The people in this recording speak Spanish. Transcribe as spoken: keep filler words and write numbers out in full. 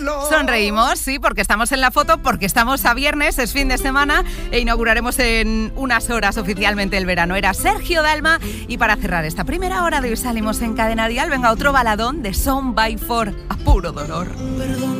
Sonreímos, sí, porque estamos en la foto, porque estamos a viernes, es fin de semana e inauguraremos en unas horas oficialmente el verano. Era Sergio Dalma y para cerrar esta primera hora de hoy salimos en Cadena Dial. Venga, otro baladón de Son by Four a puro dolor. Perdón.